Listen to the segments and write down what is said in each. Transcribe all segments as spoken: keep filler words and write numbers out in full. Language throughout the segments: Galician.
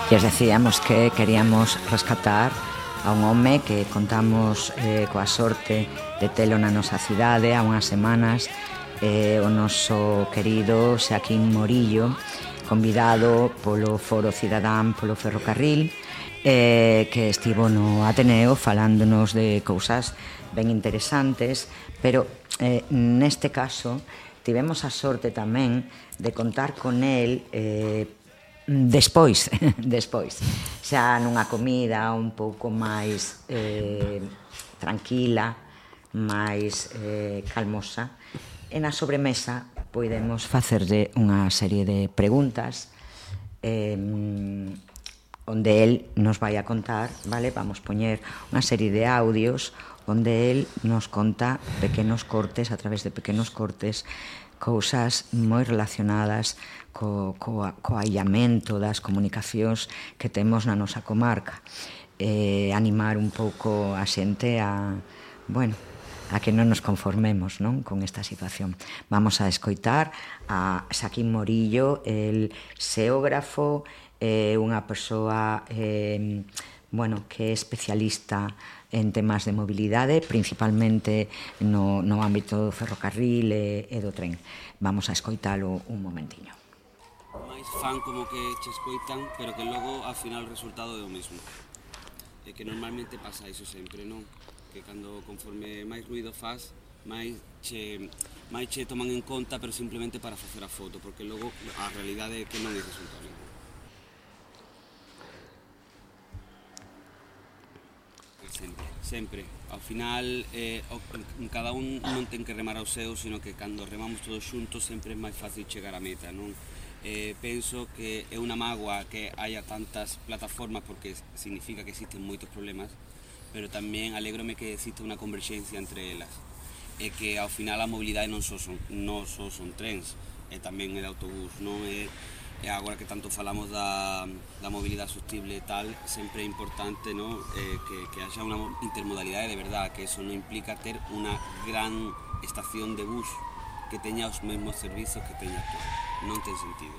lles decíamos que queríamos rescatar a un home que contamos eh, coa sorte de telo na nosa cidade há unhas semanas, eh, o noso querido Xaquín Morillo, convidado polo Foro Cidadán polo Ferrocarril, eh, que estivo no Ateneo falándonos de cousas ben interesantes, pero eh, neste caso tivemos a sorte tamén de contar con el eh, despois, despois, xa nunha comida un pouco máis eh, tranquila, máis eh, calmosa, e na sobremesa podemos facerlle unha serie de preguntas eh, onde el nos vai a contar, vale? Vamos poñer unha serie de audios onde el nos conta pequenos cortes, a través de pequenos cortes, cousas moi relacionadas co, co, co aillamento das comunicacións que temos na nosa comarca. Eh, animar un pouco a xente a, bueno, a que non nos conformemos, non, con esta situación. Vamos a escoitar a Xaquín Morillo, el xeógrafo, eh, unha persoa eh, bueno, que é especialista en temas de mobilidade, principalmente no, no ámbito do ferrocarril e, e do tren. Vamos a escoitalo un momentiño. Máis fan como que che escoitan, pero que logo ao final o resultado é o mesmo. E que normalmente pasa iso sempre, non? Que cando conforme máis ruido faz, máis che, máis che toman en conta, pero simplemente para facer a foto, porque logo a realidade é que non é resultado. Sempre, sempre. Ao final, eh, cada un non ten que remar ao seu, sino que cando remamos todos xuntos sempre é máis fácil chegar á meta, non? Eh, penso que é unha mágoa que haya tantas plataformas porque significa que existen moitos problemas, pero tamén alégrome que exista unha converxencia entre elas e que ao final a mobilidade non só son, non só son trens, e tamén é de autobús, non é. E agora que tanto falamos da, da mobilidade sostible e tal, sempre é importante, no? eh, que, que haxa unha intermodalidade de verdad, que eso non implica ter unha gran estación de bus que teña os mesmos servizos que teña tú. Non ten sentido.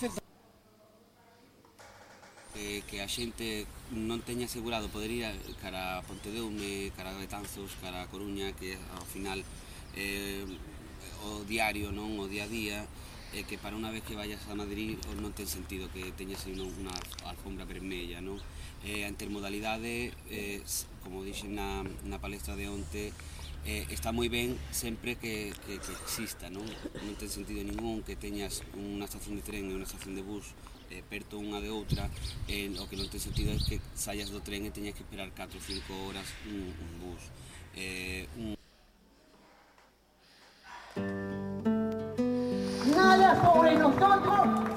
Que, que a xente non teña asegurado poder ir cara a Pontedeume, cara a Betanzos, cara a Coruña, que ao final eh, o diario, non, o día a día, eh, que para unha vez que vayas a Madrid non ten sentido que teñas aí unha alfombra vermella, non? Eh, a intermodalidade, eh, como dixen na, na palestra de onte, eh, está moi ben sempre que, que, que exista, non? Non ten sentido ningún que teñas unha estación de tren e unha estación de bus eh, perto unha de outra, eh, o que non ten sentido é que saias do tren e teñas que esperar catro ou cinco horas un, un bus. Eh, un Nada sobre nosotros